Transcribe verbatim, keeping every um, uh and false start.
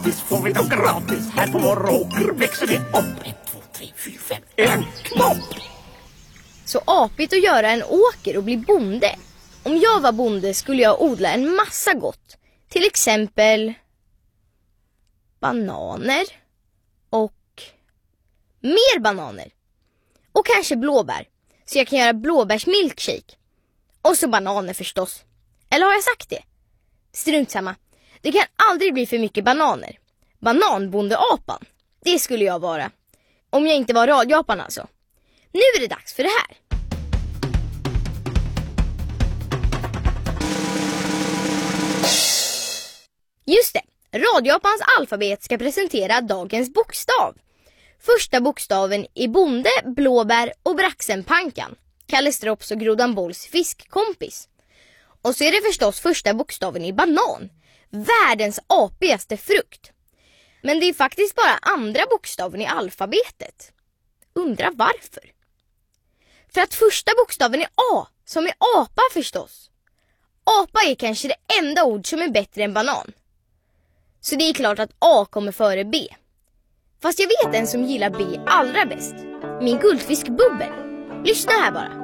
Potatis får vi då gratis. Här på vår åker växer det upp. En, två, tre, fyra, fem. En knopp. Så apigt att göra en åker och bli bonde. Om jag var bonde skulle jag odla en massa gott. Till exempel bananer och mer bananer. Och kanske blåbär. Så jag kan göra blåbärsmilkshake. Och så bananer förstås. Eller har jag sagt det? Strunt samma. Det kan aldrig bli för mycket bananer. Bananbondeapan. Det skulle jag vara. Om jag inte var radioapan alltså. Nu är det dags för det här. Just det. Radioapans alfabet ska presentera dagens bokstav. Första bokstaven är bonde, blåbär och braxenpankan. Kalle Strops och Grodan Bolls fiskkompis. Och så är det förstås första bokstaven i banan. Världens apigaste frukt. Men det är faktiskt bara andra bokstaven i alfabetet. Undrar varför? För att första bokstaven är A, som är apa förstås. Apa är kanske det enda ord som är bättre än banan. Så det är klart att A kommer före B. Fast jag vet en som gillar B allra bäst. Min guldfisk Bubbel. Lyssna här bara.